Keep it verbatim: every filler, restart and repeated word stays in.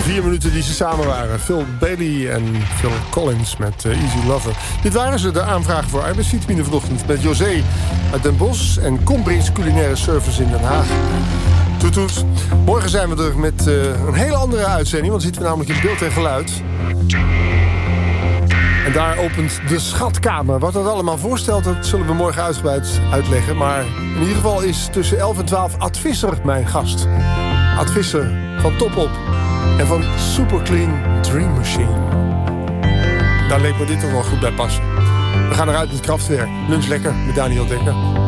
vier minuten die ze samen waren. Phil Bailey en Phil Collins met uh, Easy Lover. Dit waren ze, de aanvragen voor arbeidsvitamine vanochtend. Met José uit Den Bosch en Combrix Culinaire Service in Den Haag. Toet toet. Morgen zijn we er met uh, een hele andere uitzending. Want zitten we namelijk in beeld en geluid. En daar opent de schatkamer. Wat dat allemaal voorstelt, dat zullen we morgen uitgebreid uitleggen. Maar in ieder geval is tussen elf en twaalf Ad Visser mijn gast. Ad Visser van Top Op. En van Super Clean Dream Machine. Daar leek me dit toch wel goed bij passen. We gaan eruit met Kraftwerk. Lunch lekker met Daniel Dekker.